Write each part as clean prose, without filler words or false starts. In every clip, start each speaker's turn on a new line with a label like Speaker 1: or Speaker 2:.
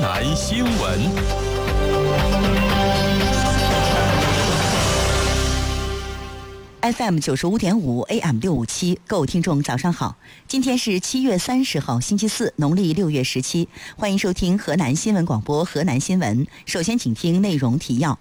Speaker 1: 南新闻。
Speaker 2: FM 95.5 AM 657，各位听众早上好，今天是7月30号星期四，农历6月17，欢迎收听河南新闻广播河南新闻。首先请听内容提要。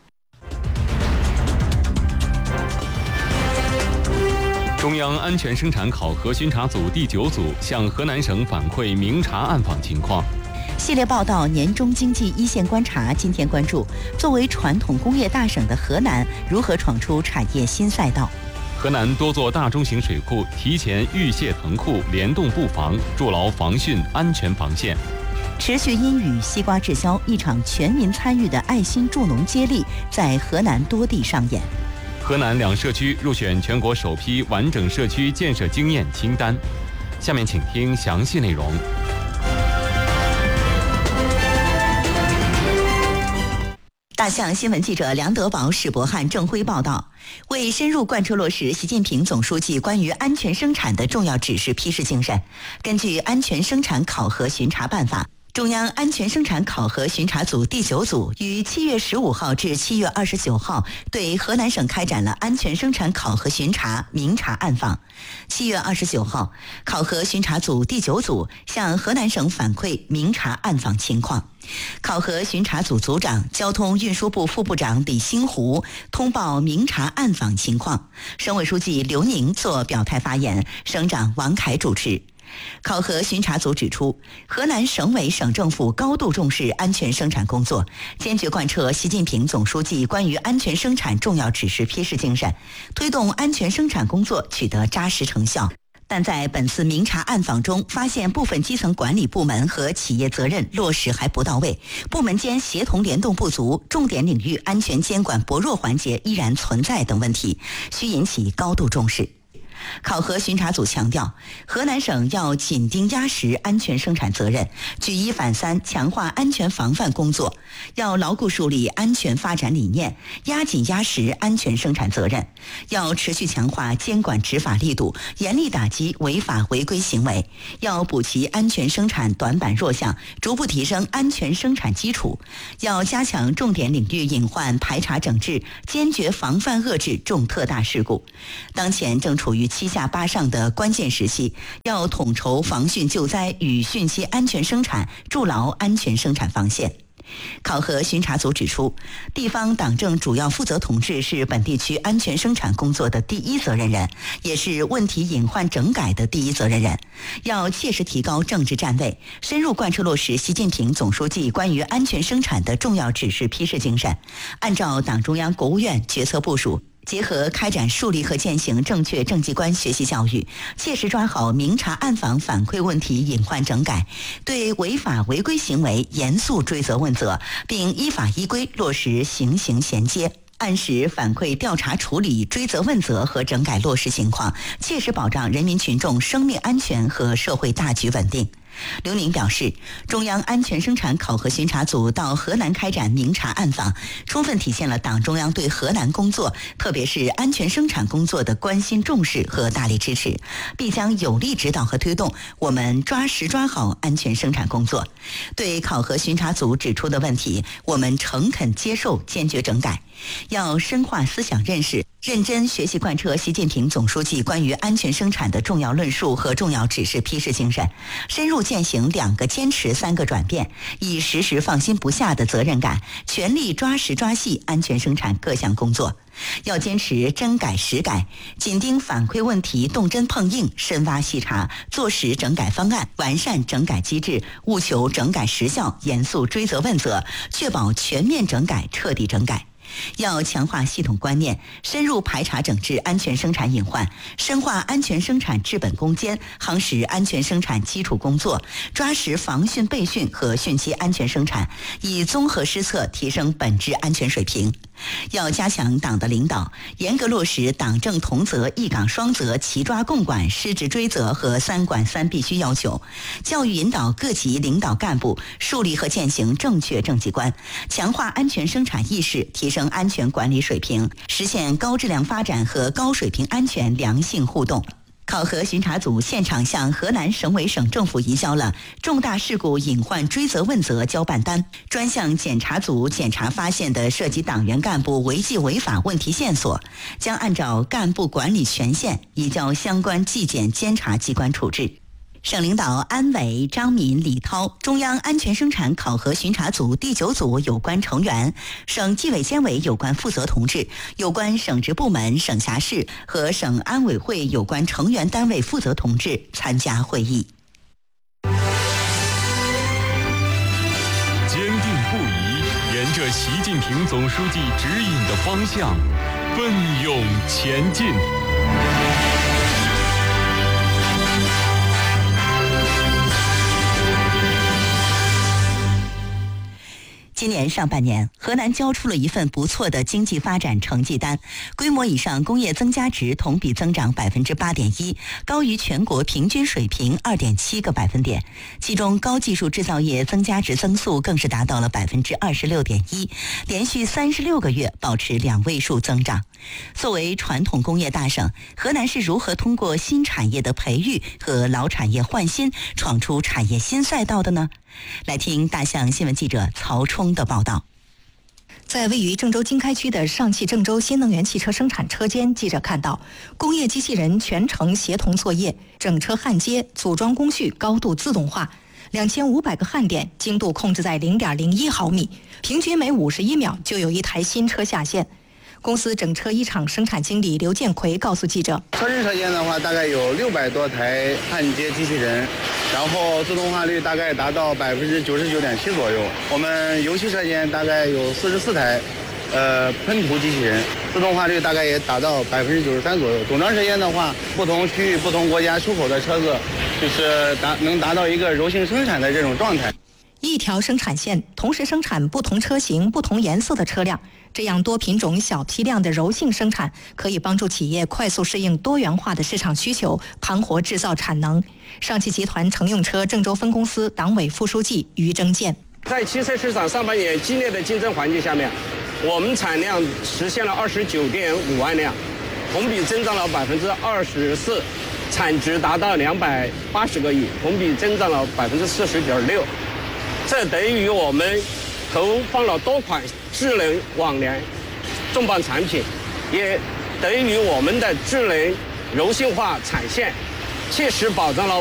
Speaker 3: 中央安全生产考核巡查组第9组向河南省反馈明察暗访情况。
Speaker 2: 系列报道年中经济一线观察，今天关注作为传统工业大省的河南如何闯出产业新赛道。
Speaker 3: 河南多座大中型水库提前预泄腾库，联动布防，筑牢防汛安全防线。
Speaker 2: 持续阴雨，西瓜滞销，一场全民参与的爱心助农接力在河南多地上演。
Speaker 3: 河南2社区入选全国首批完整社区建设经验清单。下面请听详细内容。
Speaker 2: 大象新闻记者梁德宝、史博汉、郑辉报道，为深入贯彻落实习近平总书记关于安全生产的重要指示批示精神，根据《安全生产考核巡查办法》，中央安全生产考核巡查组第9组于7月15号至7月29号对河南省开展了安全生产考核巡查明察暗访。7月29号，考核巡查组第9组向河南省反馈明察暗访情况。考核巡查组组长、交通运输部副部长李兴湖通报明察暗访情况，省委书记刘宁作表态发言，省长王凯主持。考核巡查组指出，河南省委省政府高度重视安全生产工作，坚决贯彻习近平总书记关于安全生产重要指示批示精神，推动安全生产工作取得扎实成效。但在本次明察暗访中，发现部分基层管理部门和企业责任落实还不到位，部门间协同联动不足，重点领域安全监管薄弱环节依然存在等问题，需引起高度重视。考核巡查组强调，河南省要紧盯压实安全生产责任，举一反三强化安全防范工作，要牢固树立安全发展理念，压紧压实安全生产责任，要持续强化监管执法力度，严厉打击违法违规行为，要补齐安全生产短板弱项，逐步提升安全生产基础，要加强重点领域隐患排查整治，坚决防范遏制重特大事故。当前正处于7下8上的关键时期，要统筹防汛救灾与汛期安全生产，筑牢安全生产防线。考核巡查组指出，地方党政主要负责同志是本地区安全生产工作的第一责任人，也是问题隐患整改的第一责任人，要切实提高政治站位，深入贯彻落实习近平总书记关于安全生产的重要指示批示精神，按照党中央国务院决策部署，结合开展树立和践行正确政绩观学习教育，切实抓好明察暗访反馈问题隐患整改，对违法违规行为严肃追责问责，并依法依规落实刑刑衔接，按时反馈调查处理追责问责和整改落实情况，切实保障人民群众生命安全和社会大局稳定。刘宁表示，中央安全生产考核巡查组到河南开展明察暗访，充分体现了党中央对河南工作，特别是安全生产工作的关心重视和大力支持，必将有力指导和推动我们抓实抓好安全生产工作。对考核巡查组指出的问题，我们诚恳接受，坚决整改。要深化思想认识，认真学习贯彻习近平总书记关于安全生产的重要论述和重要指示批示精神，深入践行2个坚持3个转变，以时时放心不下的责任感，全力抓实抓细安全生产各项工作。要坚持真改实改，紧盯反馈问题动真碰硬，深挖细查，做实整改方案，完善整改机制，务求整改实效，严肃追责问责，确保全面整改彻底整改。要强化系统观念，深入排查整治安全生产隐患，深化安全生产治本攻坚，夯实安全生产基础工作，抓实防汛备汛和汛期安全生产，以综合施策提升本质安全水平。要加强党的领导，严格落实党政同责、一岗双责、齐抓共管、失职追责和3管3必须要求，教育引导各级领导干部树立和践行正确政绩观，强化安全生产意识，提升安全管理水平，实现高质量发展和高水平安全良性互动。考考核巡查组现场向河南省委省政府移交了重大事故隐患追责问责交办单，专项检查组检查发现的涉及党员干部违纪违法问题线索，将按照干部管理权限移交相关纪检监察机关处置。省领导安委张敏、李涛，中央安全生产考核巡查组第9组有关成员，省纪委监委有关负责同志，有关省直部门、省辖市和省安委会有关成员单位负责同志参加会议。
Speaker 3: 坚定不移，沿着习近平总书记指引的方向，奔涌前进。
Speaker 2: 今年上半年，河南交出了一份不错的经济发展成绩单，规模以上工业增加值同比增长8.1%，高于全国平均水平2.7个百分点。其中，高技术制造业增加值增速更是达到了26.1%，连续36个月保持2位数增长。作为传统工业大省，河南是如何通过新产业的培育和老产业换新，闯出产业新赛道的呢？来听大象新闻记者曹冲的报道。
Speaker 1: 在位于郑州经开区的上汽郑州新能源汽车生产车间，记者看到工业机器人全程协同作业，整车焊接、组装工序高度自动化，2500个焊点精度控制在0.01毫米，平均每51秒就有一台新车下线。公司整车一厂生产经理刘建奎告诉记者，
Speaker 4: 车身车间的话，大概有600多台焊接机器人，然后自动化率大概达到99.7%左右。我们油漆车间大概有44台，喷涂机器人，自动化率大概也达到93%左右。总装车间的话，不同区域、不同国家出口的车子，就是能达到一个柔性生产的这种状态。
Speaker 1: 一条生产线同时生产不同车型、不同颜色的车辆，这样多品种、小批量的柔性生产，可以帮助企业快速适应多元化的市场需求，盘活制造产能。上汽集团乘用车郑州分公司党委副书记于征建，
Speaker 5: 在汽车市场上半年激烈的竞争环境下面，我们产量实现了29.5万辆，同比增长了24%，产值达到280个亿，同比增长了40.6%。这等于我们投放了多款智能网联重磅产品，也等于我们的智能柔性化产线，切实保障了